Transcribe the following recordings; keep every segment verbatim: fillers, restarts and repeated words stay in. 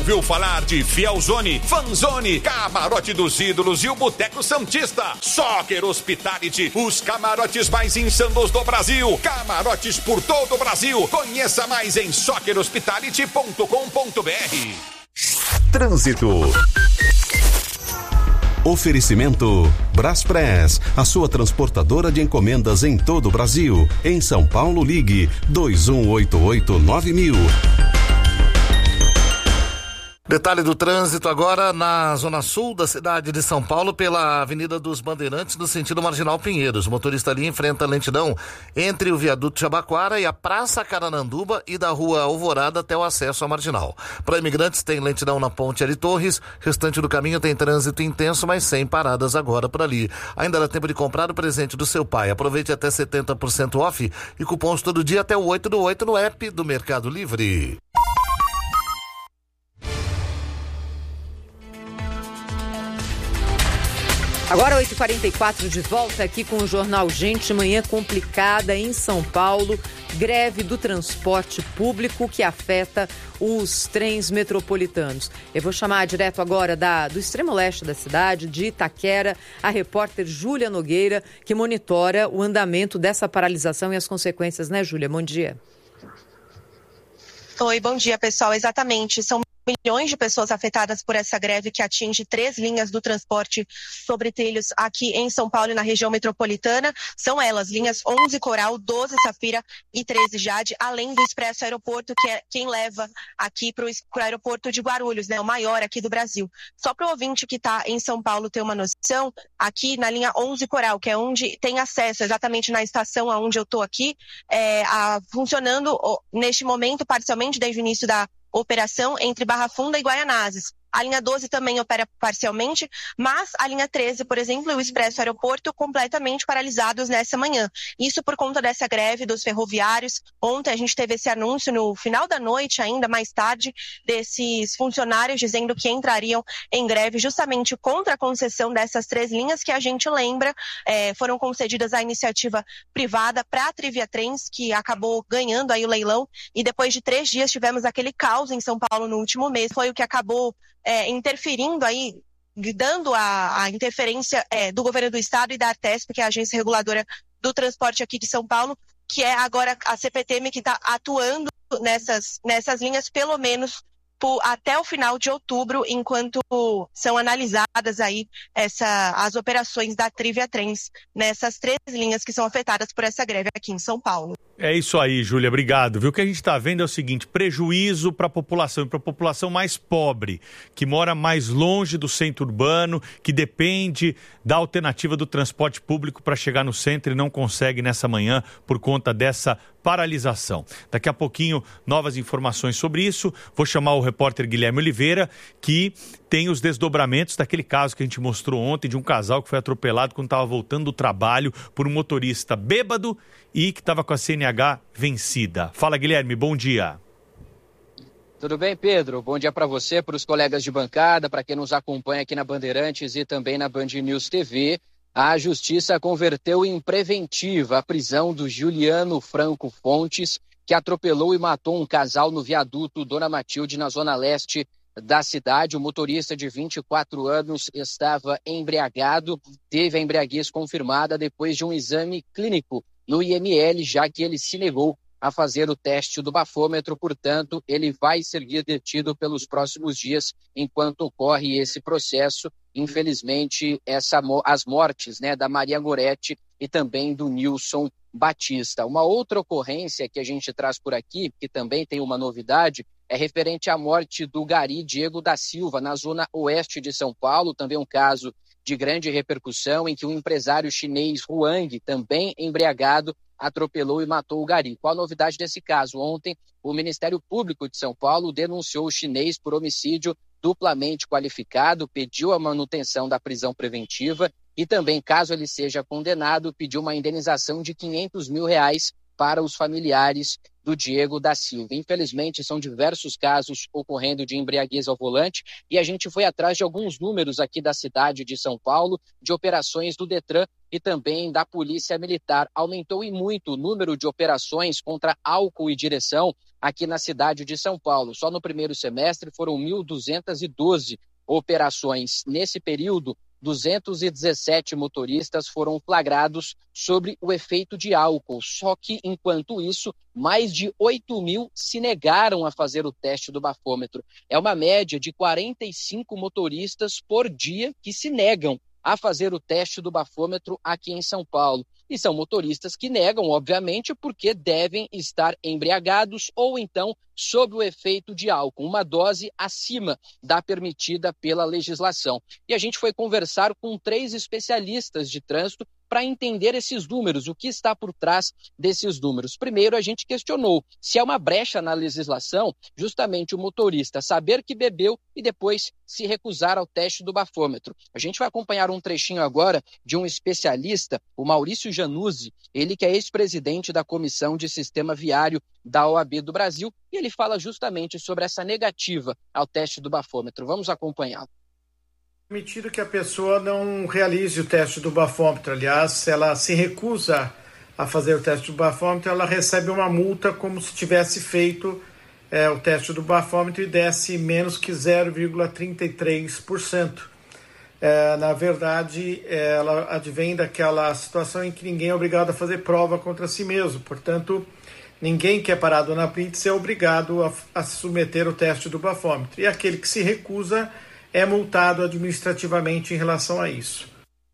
ouviu falar de Fielzone, Fanzone, Camarote dos Ídolos e o Boteco Santista? Soccer Hospitality, os camarotes mais insanos do Brasil. Camarotes por todo o Brasil. Conheça mais em soccer hospitality ponto com ponto b r. Trânsito. Oferecimento Braspress, a sua transportadora de encomendas em todo o Brasil. Em São Paulo, ligue dois um oito oito nove mil. Detalhe do trânsito agora na zona sul da cidade de São Paulo, pela Avenida dos Bandeirantes, no sentido Marginal Pinheiros. O motorista ali enfrenta a lentidão entre o viaduto Jabaquara e a Praça Carananduba e da Rua Alvorada até o acesso à Marginal. Para imigrantes tem lentidão na Ponte Ari Torres, restante do caminho tem trânsito intenso, mas sem paradas agora por ali. Ainda dá tempo de comprar o presente do seu pai. Aproveite até setenta por cento off e cupons todo dia até o oito do oito no app do Mercado Livre. Agora oito e quarenta e quatro, de volta aqui com o Jornal Gente. Manhã complicada em São Paulo. Greve do transporte público que afeta os trens metropolitanos. Eu vou chamar direto agora da, do extremo leste da cidade, de Itaquera, a repórter Júlia Nogueira, que monitora o andamento dessa paralisação e as consequências, né, Júlia? Bom dia. Oi, bom dia, pessoal. Exatamente, são milhões de pessoas afetadas por essa greve que atinge três linhas do transporte sobre trilhos aqui em São Paulo e na região metropolitana. São elas, linhas onze Coral, doze Safira e treze Jade, além do Expresso Aeroporto, que é quem leva aqui para o aeroporto de Guarulhos, né, o maior aqui do Brasil. Só para o ouvinte que está em São Paulo ter uma noção, aqui na linha onze Coral, que é onde tem acesso, exatamente na estação aonde eu estou aqui, é, a, funcionando neste momento parcialmente desde o início da operação entre Barra Funda e Guaianazes. A linha doze também opera parcialmente, mas a linha treze, por exemplo, e o Expresso Aeroporto completamente paralisados nessa manhã. Isso por conta dessa greve dos ferroviários. Ontem a gente teve esse anúncio no final da noite, ainda mais tarde, desses funcionários dizendo que entrariam em greve justamente contra a concessão dessas três linhas que a gente lembra é, foram concedidas à iniciativa privada para a Trivia Trens, que acabou ganhando aí o leilão, e depois de três dias tivemos aquele caos em São Paulo no último mês. Foi o que acabou É, interferindo aí, dando a, a interferência é, do governo do estado e da Artesp, que é a agência reguladora do transporte aqui de São Paulo, que é agora a C P T M que está atuando nessas, nessas linhas, pelo menos por, até o final de outubro, enquanto são analisadas aí essa, as operações da Trivia Trens nessas três linhas que são afetadas por essa greve aqui em São Paulo. É isso aí, Júlia, obrigado. Viu? O que a gente está vendo é o seguinte: prejuízo para a população, e para a população mais pobre, que mora mais longe do centro urbano, que depende da alternativa do transporte público para chegar no centro e não consegue nessa manhã por conta dessa paralisação. Daqui a pouquinho, novas informações sobre isso. Vou chamar o repórter Guilherme Oliveira, que tem os desdobramentos daquele caso que a gente mostrou ontem, de um casal que foi atropelado quando estava voltando do trabalho por um motorista bêbado e que estava com a C N H vencida. Fala, Guilherme, bom dia. Tudo bem, Pedro? Bom dia para você, para os colegas de bancada, para quem nos acompanha aqui na Bandeirantes e também na Band News T V. A Justiça converteu em preventiva a prisão do Juliano Franco Fontes, que atropelou e matou um casal no viaduto Dona Matilde, na zona leste da cidade. O motorista de vinte e quatro anos estava embriagado, teve a embriaguez confirmada depois de um exame clínico no I M L, já que ele se negou a fazer o teste do bafômetro. Portanto, ele vai seguir detido pelos próximos dias enquanto ocorre esse processo. Infelizmente, essa, as mortes, né, da Maria Goretti e também do Nilson Batista. Uma outra ocorrência que a gente traz por aqui, que também tem uma novidade, é referente à morte do Gari Diego da Silva, na zona oeste de São Paulo. Também um caso de grande repercussão, em que um empresário chinês, Huang, também embriagado, atropelou e matou o Gari. Qual a novidade desse caso? Ontem, o Ministério Público de São Paulo denunciou o chinês por homicídio duplamente qualificado, pediu a manutenção da prisão preventiva e também, caso ele seja condenado, pediu uma indenização de quinhentos mil reais para os familiares do Diego da Silva. Infelizmente, são diversos casos ocorrendo de embriaguez ao volante e a gente foi atrás de alguns números aqui da cidade de São Paulo, de operações do Detran e também da Polícia Militar. Aumentou e muito o número de operações contra álcool e direção aqui na cidade de São Paulo. Só no primeiro semestre foram mil duzentas e doze operações. Nesse período, duzentos e dezessete motoristas foram flagrados sobre o efeito de álcool. Só que, enquanto isso, mais de oito mil se negaram a fazer o teste do bafômetro. É uma média de quarenta e cinco motoristas por dia que se negam a fazer o teste do bafômetro aqui em São Paulo. E são motoristas que negam, obviamente, porque devem estar embriagados ou então sob o efeito de álcool, uma dose acima da permitida pela legislação. E a gente foi conversar com três especialistas de trânsito para entender esses números, o que está por trás desses números. Primeiro, a gente questionou se é uma brecha na legislação justamente o motorista saber que bebeu e depois se recusar ao teste do bafômetro. A gente vai acompanhar um trechinho agora de um especialista, o Maurício Januzzi, ele que é ex-presidente da Comissão de Sistema Viário da O A B do Brasil, e ele fala justamente sobre essa negativa ao teste do bafômetro. Vamos acompanhá-lo. Permitido que a pessoa não realize o teste do bafômetro. Aliás, se ela se recusa a fazer o teste do bafômetro, ela recebe uma multa como se tivesse feito é, o teste do bafômetro e desse menos que zero vírgula trinta e três por cento. É, na verdade, ela advém daquela situação em que ninguém é obrigado a fazer prova contra si mesmo. Portanto, ninguém que é parado na blitz é obrigado a, a submeter o teste do bafômetro. E aquele que se recusa é multado administrativamente em relação a isso.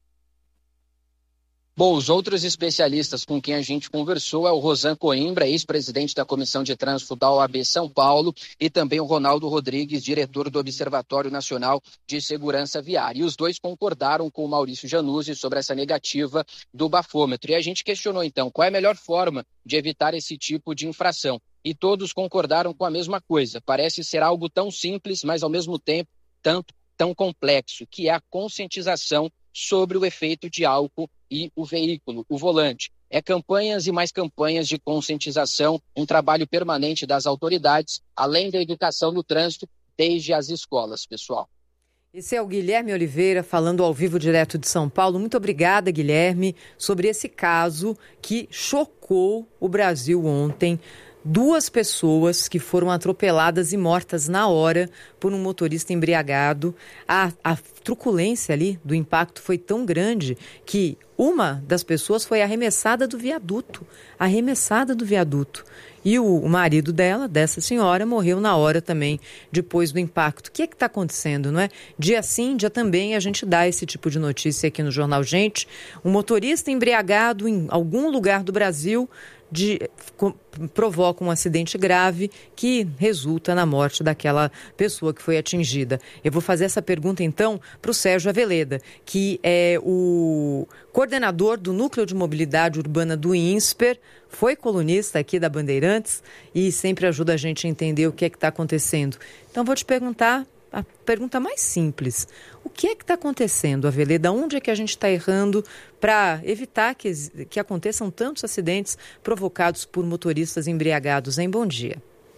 Bom, os outros especialistas com quem a gente conversou é o Rosan Coimbra, ex-presidente da Comissão de Trânsito da O A B São Paulo, e também o Ronaldo Rodrigues, diretor do Observatório Nacional de Segurança Viária. E os dois concordaram com o Maurício Januzzi sobre essa negativa do bafômetro. E a gente questionou, então, qual é a melhor forma de evitar esse tipo de infração. E todos concordaram com a mesma coisa. Parece ser algo tão simples, mas ao mesmo tempo tanto, tão complexo, que é a conscientização sobre o efeito de álcool e o veículo, o volante. É campanhas e mais campanhas de conscientização, um trabalho permanente das autoridades, além da educação no trânsito, desde as escolas, pessoal. Esse é o Guilherme Oliveira falando ao vivo direto de São Paulo. Muito obrigada, Guilherme, sobre esse caso que chocou o Brasil ontem. Duas pessoas que foram atropeladas e mortas na hora por um motorista embriagado. A, a truculência ali do impacto foi tão grande que uma das pessoas foi arremessada do viaduto. Arremessada do viaduto. E o, o marido dela, dessa senhora, morreu na hora também, depois do impacto. O que é que está acontecendo, não é? Dia sim, dia também, a gente dá esse tipo de notícia aqui no Jornal Gente. Um motorista embriagado em algum lugar do Brasil De, com, provoca um acidente grave que resulta na morte daquela pessoa que foi atingida. Eu vou fazer essa pergunta então para o Sérgio Aveleda, que é o coordenador do Núcleo de Mobilidade Urbana do INSPER, foi colunista aqui da Bandeirantes e sempre ajuda a gente a entender o que é que está acontecendo. Então vou te perguntar a pergunta mais simples. O que é que está acontecendo, Aveleda? Onde é que a gente está errando para evitar que, que aconteçam tantos acidentes provocados por motoristas embriagados, hein? Bom dia.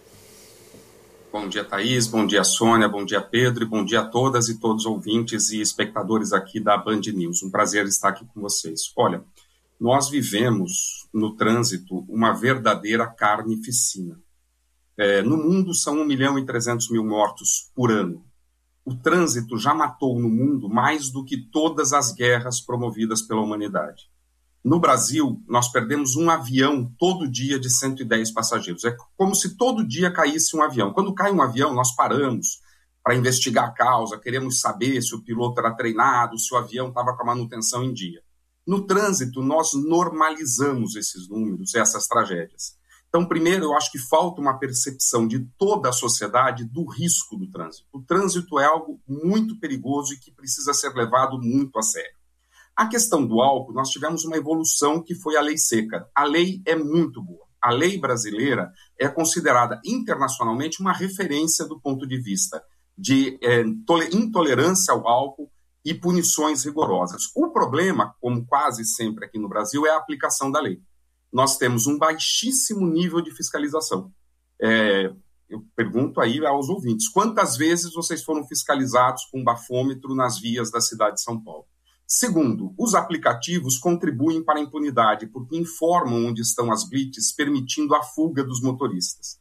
Bom dia, Thaís. Bom dia, Sônia. Bom dia, Pedro. E bom dia a todas e todos os ouvintes e espectadores aqui da Band News. Um prazer estar aqui com vocês. Olha, nós vivemos no trânsito uma verdadeira carnificina. É, no mundo são um milhão e trezentos mil mortos por ano. O trânsito já matou no mundo mais do que todas as guerras promovidas pela humanidade. No Brasil, nós perdemos um avião todo dia de cento e dez passageiros. É como se todo dia caísse um avião. Quando cai um avião, nós paramos para investigar a causa, queremos saber se o piloto era treinado, se o avião estava com a manutenção em dia. No trânsito, nós normalizamos esses números, essas tragédias. Então, primeiro, eu acho que falta uma percepção de toda a sociedade do risco do trânsito. O trânsito é algo muito perigoso e que precisa ser levado muito a sério. A questão do álcool, nós tivemos uma evolução que foi a lei seca. A lei é muito boa. A lei brasileira é considerada internacionalmente uma referência do ponto de vista de é, intolerância ao álcool e punições rigorosas. O problema, como quase sempre aqui no Brasil, é a aplicação da lei. Nós temos um baixíssimo nível de fiscalização. É, eu pergunto aí aos ouvintes, quantas vezes vocês foram fiscalizados com bafômetro nas vias da cidade de São Paulo? Segundo, os aplicativos contribuem para a impunidade, porque informam onde estão as blitz, permitindo a fuga dos motoristas.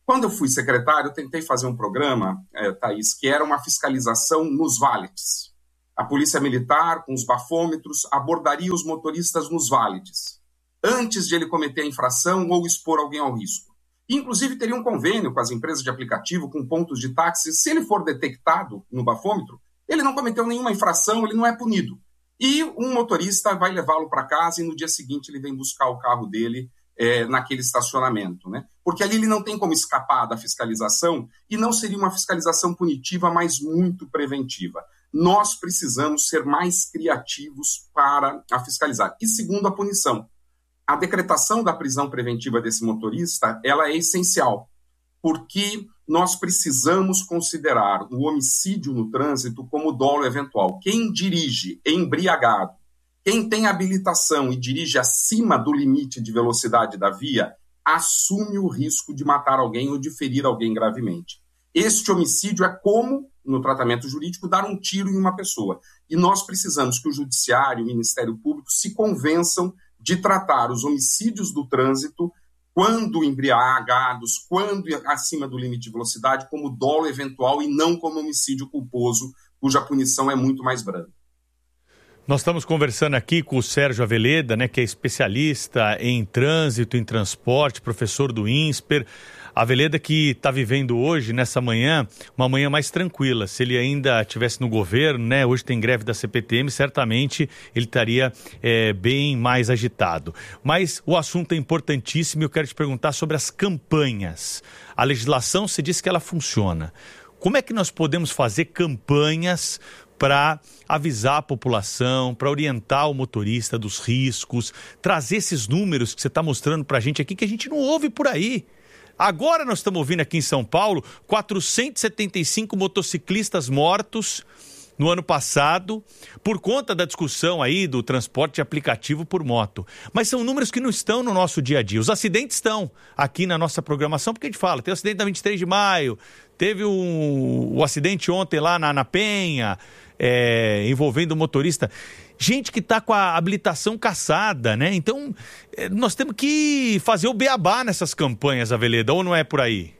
Quando eu fui secretário, eu tentei fazer um programa, é, Thaís, que era uma fiscalização nos valetes. A polícia militar, com os bafômetros, abordaria os motoristas nos valetes, antes de ele cometer a infração ou expor alguém ao risco. Inclusive, teria um convênio com as empresas de aplicativo, com pontos de táxi. Se ele for detectado no bafômetro, ele não cometeu nenhuma infração, ele não é punido. E um motorista vai levá-lo para casa e no dia seguinte ele vem buscar o carro dele é, naquele estacionamento, né? Porque ali ele não tem como escapar da fiscalização e não seria uma fiscalização punitiva, mas muito preventiva. Nós precisamos ser mais criativos para a fiscalizar. E segundo, a punição. A decretação da prisão preventiva desse motorista, ela é essencial, porque nós precisamos considerar o homicídio no trânsito como dolo eventual. Quem dirige embriagado, quem tem habilitação e dirige acima do limite de velocidade da via, assume o risco de matar alguém ou de ferir alguém gravemente. Este homicídio é como, no tratamento jurídico, dar um tiro em uma pessoa. E nós precisamos que o Judiciário e o Ministério Público se convençam de tratar os homicídios do trânsito, quando embriagados, quando acima do limite de velocidade, como dolo eventual e não como homicídio culposo, cuja punição é muito mais branda. Nós estamos conversando aqui com o Sérgio Aveleda, né, que é especialista em trânsito, em transporte, professor do INSPER. Aveleda que está vivendo hoje, nessa manhã, uma manhã mais tranquila. Se ele ainda estivesse no governo, né, hoje tem greve da C P T M, certamente ele estaria é, bem mais agitado. Mas o assunto é importantíssimo e eu quero te perguntar sobre as campanhas. A legislação, você disse que ela funciona. Como é que nós podemos fazer campanhas para avisar a população, para orientar o motorista dos riscos, trazer esses números que você está mostrando para a gente aqui, que a gente não ouve por aí? Agora nós estamos ouvindo aqui em São Paulo quatrocentos e setenta e cinco motociclistas mortos no ano passado por conta da discussão aí do transporte aplicativo por moto. Mas são números que não estão no nosso dia a dia. Os acidentes estão aqui na nossa programação, porque a gente fala, tem o acidente da vinte e três de maio, teve um, o acidente ontem lá na, na Penha, é, envolvendo o motorista. Gente que está com a habilitação cassada, né? Então, nós temos que fazer o beabá nessas campanhas, Aveleda, ou não é por aí?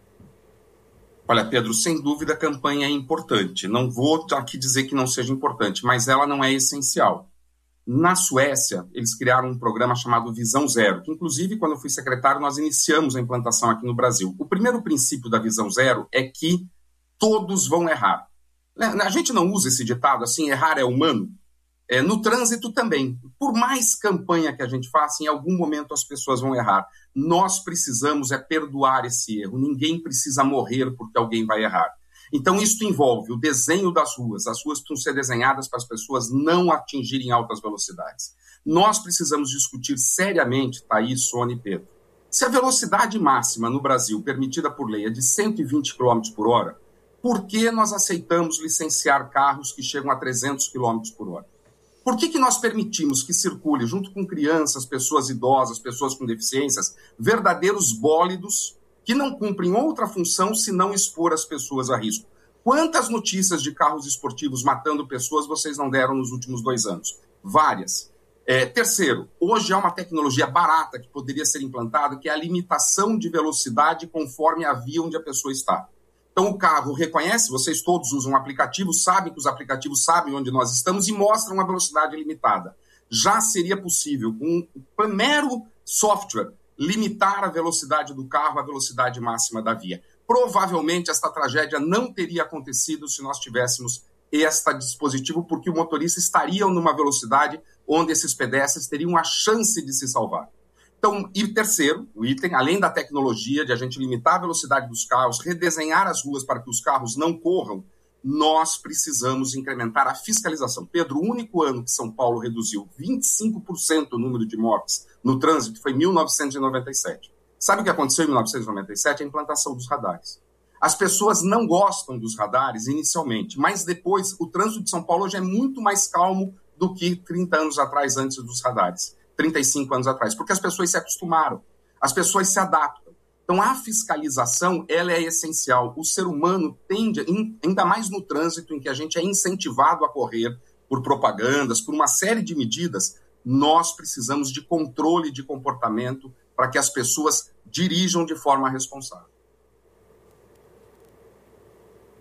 Olha, Pedro, sem dúvida a campanha é importante. Não vou aqui dizer que não seja importante, mas ela não é essencial. Na Suécia, eles criaram um programa chamado Visão Zero, que inclusive, quando eu fui secretário, nós iniciamos a implantação aqui no Brasil. O primeiro princípio da Visão Zero é que todos vão errar. A gente não usa esse ditado assim, errar é humano? É, no trânsito também. Por mais campanha que a gente faça, em algum momento as pessoas vão errar. Nós precisamos é perdoar esse erro. Ninguém precisa morrer porque alguém vai errar. Então isso envolve o desenho das ruas. As ruas precisam ser desenhadas para as pessoas não atingirem altas velocidades. Nós precisamos discutir seriamente, Thaís, Sônia e Pedro, se a velocidade máxima no Brasil permitida por lei é de cento e vinte quilômetros por hora, por que nós aceitamos licenciar carros que chegam a trezentos quilômetros por hora? Por que que nós permitimos que circule, junto com crianças, pessoas idosas, pessoas com deficiências, verdadeiros bólidos que não cumprem outra função senão expor as pessoas a risco? Quantas notícias de carros esportivos matando pessoas vocês não deram nos últimos dois anos? Várias. É, terceiro, hoje há uma tecnologia barata que poderia ser implantada, que é a limitação de velocidade conforme a via onde a pessoa está. Então o carro reconhece, vocês todos usam um aplicativo, sabem que os aplicativos sabem onde nós estamos e mostram uma velocidade limitada. Já seria possível, com um mero software, limitar a velocidade do carro à velocidade máxima da via. Provavelmente esta tragédia não teria acontecido se nós tivéssemos este dispositivo, porque o motorista estaria numa velocidade onde esses pedestres teriam a chance de se salvar. Então, e terceiro, o item, além da tecnologia de a gente limitar a velocidade dos carros, redesenhar as ruas para que os carros não corram, nós precisamos incrementar a fiscalização. Pedro, o único ano que São Paulo reduziu vinte e cinco por cento o número de mortes no trânsito foi em mil novecentos e noventa e sete. Sabe o que aconteceu em mil novecentos e noventa e sete? A implantação dos radares. As pessoas não gostam dos radares inicialmente, mas depois o trânsito de São Paulo hoje é muito mais calmo do que trinta anos atrás, antes dos radares. trinta e cinco anos atrás, porque as pessoas se acostumaram, as pessoas se adaptam. Então, a fiscalização, ela é essencial. O ser humano tende, ainda mais no trânsito, em que a gente é incentivado a correr por propagandas, por uma série de medidas, nós precisamos de controle de comportamento para que as pessoas dirijam de forma responsável.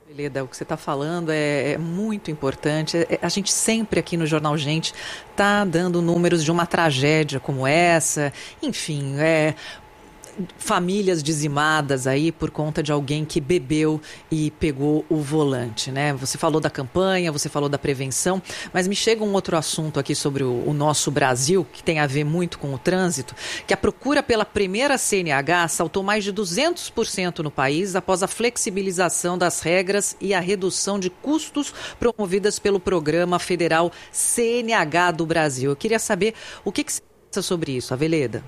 Veleda, o que você está falando é, é muito importante. É, a gente sempre aqui no Jornal Gente está dando números de uma tragédia como essa. Enfim, é... famílias dizimadas aí por conta de alguém que bebeu e pegou o volante, né? Você falou da campanha, você falou da prevenção, mas me chega um outro assunto aqui sobre o, o nosso Brasil, que tem a ver muito com o trânsito, que a procura pela primeira C N H saltou mais de duzentos por cento no país após a flexibilização das regras e a redução de custos promovidas pelo Programa Federal C N H do Brasil. Eu queria saber o que, que você pensa sobre isso, Aveleda.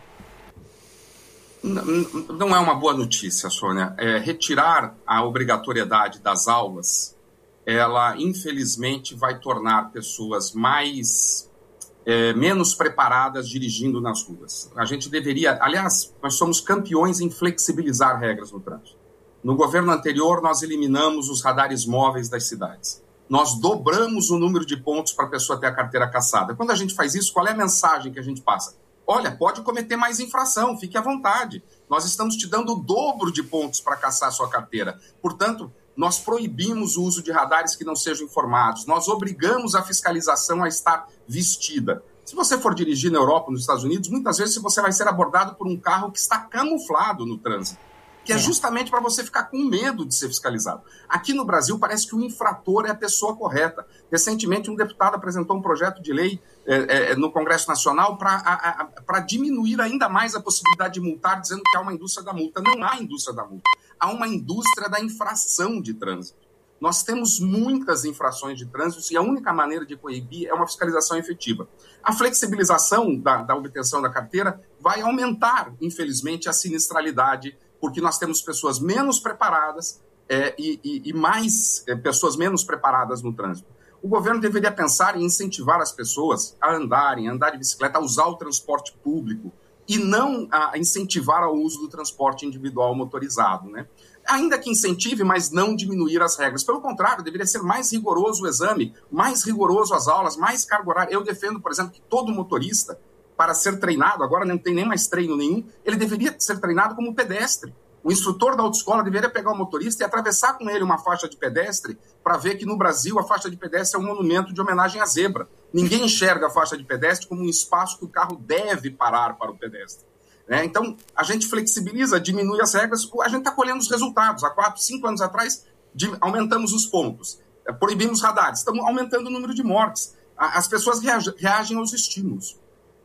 Não é uma boa notícia, Sônia. É, retirar a obrigatoriedade das aulas, ela infelizmente vai tornar pessoas mais é, menos preparadas dirigindo nas ruas. A gente deveria, aliás, nós somos campeões em flexibilizar regras no trânsito. No governo anterior, nós eliminamos os radares móveis das cidades. Nós dobramos o número de pontos para a pessoa ter a carteira cassada. Quando a gente faz isso, qual é a mensagem que a gente passa? Olha, pode cometer mais infração, fique à vontade. Nós estamos te dando o dobro de pontos para caçar a sua carteira. Portanto, nós proibimos o uso de radares que não sejam informados. Nós obrigamos a fiscalização a estar vestida. Se você for dirigir na Europa, nos Estados Unidos, muitas vezes você vai ser abordado por um carro que está camuflado no trânsito, que é justamente para você ficar com medo de ser fiscalizado. Aqui no Brasil, parece que o infrator é a pessoa correta. Recentemente, um deputado apresentou um projeto de lei é, é, no Congresso Nacional para diminuir ainda mais a possibilidade de multar, dizendo que há uma indústria da multa. Não há indústria da multa. Há uma indústria da infração de trânsito. Nós temos muitas infrações de trânsito e a única maneira de coibir é uma fiscalização efetiva. A flexibilização da, da obtenção da carteira vai aumentar, infelizmente, a sinistralidade, porque nós temos pessoas menos preparadas é, e, e, e mais é, pessoas menos preparadas no trânsito. O governo deveria pensar em incentivar as pessoas a andarem, a andar de bicicleta, a usar o transporte público e não a incentivar ao uso do transporte individual motorizado, né? Ainda que incentive, mas não diminuir as regras. Pelo contrário, deveria ser mais rigoroso o exame, mais rigoroso as aulas, mais carga horária. Eu defendo, por exemplo, que todo motorista, para ser treinado, agora não tem nem mais treino nenhum, ele deveria ser treinado como pedestre. O instrutor da autoescola deveria pegar o motorista e atravessar com ele uma faixa de pedestre para ver que no Brasil a faixa de pedestre é um monumento de homenagem à zebra. Ninguém enxerga a faixa de pedestre como um espaço que o carro deve parar para o pedestre. É, então, a gente flexibiliza, diminui as regras, a gente está colhendo os resultados. Há quatro, cinco anos atrás, de, aumentamos os pontos, é, proibimos radares, estamos aumentando o número de mortes. A, as pessoas reagem, reagem aos estímulos.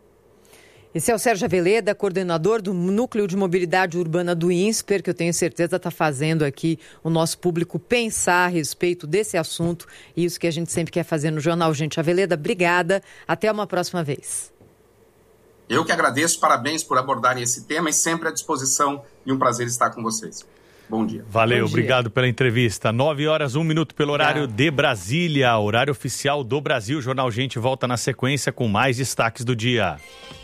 Esse é o Sérgio Aveleda, coordenador do Núcleo de Mobilidade Urbana do INSPER, que eu tenho certeza está fazendo aqui o nosso público pensar a respeito desse assunto, e isso que a gente sempre quer fazer no Jornal Gente. Aveleda, obrigada, até uma próxima vez. Eu que agradeço, parabéns por abordarem esse tema e sempre à disposição, e um prazer estar com vocês. Bom dia. Valeu, Bom dia. Obrigado pela entrevista. nove horas, um minuto pelo horário Obrigado. de Brasília, horário oficial do Brasil. Jornal Gente volta na sequência com mais destaques do dia.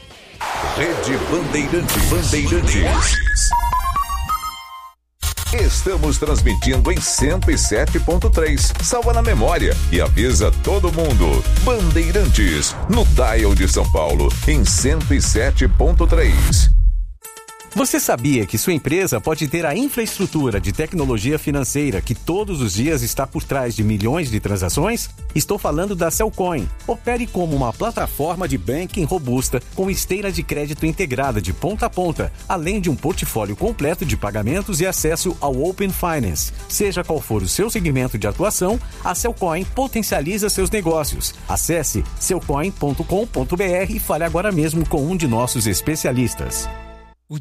Rede Bandeirantes. Bandeirantes. Estamos transmitindo em cento e sete ponto três. Salva na memória e avisa todo mundo. Bandeirantes, no dial de São Paulo, em cento e sete ponto três. Você sabia que sua empresa pode ter a infraestrutura de tecnologia financeira que todos os dias está por trás de milhões de transações? Estou falando da Cellcoin. Opere como uma plataforma de banking robusta com esteira de crédito integrada de ponta a ponta, além de um portfólio completo de pagamentos e acesso ao Open Finance. Seja qual for o seu segmento de atuação, a Cellcoin potencializa seus negócios. Acesse cellcoin ponto com ponto br e fale agora mesmo com um de nossos especialistas.